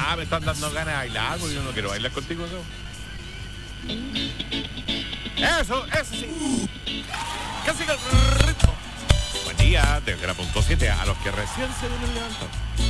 me están dando ganas de bailar, porque yo no quiero bailar contigo, ¿no? Eso sí. Casi que el ritmo. Buen día, desde la punto 7 a los que recién se vienen levantando.